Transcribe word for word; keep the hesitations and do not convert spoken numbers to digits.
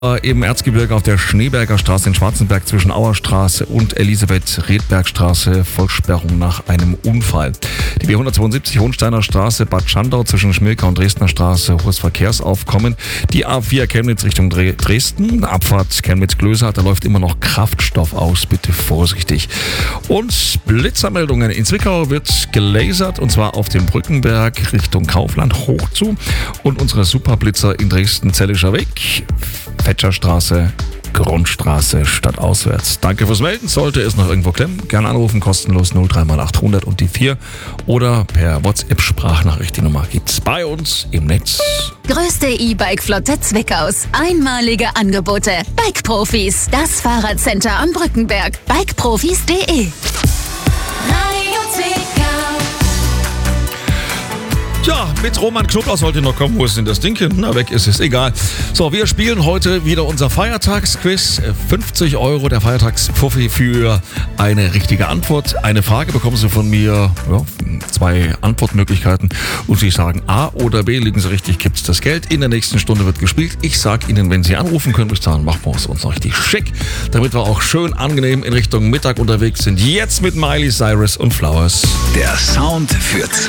Im Erzgebirge auf der Schneeberger Straße in Schwarzenberg zwischen Auerstraße und Elisabeth-Redbergstraße Vollsperrung nach einem Unfall. Die B hundertzweiundsiebzig Hohensteiner Straße Bad Schandau zwischen Schmilka und Dresdner Straße hohes Verkehrsaufkommen. Die A vier Chemnitz Richtung Dresden, Abfahrt Chemnitz-Glöser, da läuft immer noch Kraftstoff aus, bitte vorsichtig. Und Blitzermeldungen: In Zwickau wird gelasert und zwar auf dem Brückenberg Richtung Kaufland hoch zu und unsere Superblitzer in Dresden Zellischer Weg, Fetscherstraße, Grundstraße stadtauswärts. Danke fürs Melden. Sollte es noch irgendwo klemmen, gerne anrufen, kostenlos null drei mal achthundert und die vier oder per WhatsApp-Sprachnachricht. Die Nummer gibt's bei uns im Netz. Größte E-Bike-Flotte Zwickaus. Einmalige Angebote. Bike-Profis. Das Fahrradcenter am Brückenberg. bikeprofis punkt de. Ja, mit Roman Knobler sollte noch kommen. Wo ist denn das Ding? Na, weg ist es. Egal. So, wir spielen heute wieder unser Feiertagsquiz. fünfzig Euro der Feiertagspuffi für eine richtige Antwort. Eine Frage bekommen Sie von mir. Ja, zwei Antwortmöglichkeiten. Und Sie sagen A oder B. Liegen Sie richtig, gibt's das Geld. In der nächsten Stunde wird gespielt. Ich sage Ihnen, wenn Sie anrufen können, bis dahin machen wir es uns noch richtig schick. Damit wir auch schön angenehm in Richtung Mittag unterwegs sind. Jetzt mit Miley Cyrus und Flowers. Der Sound für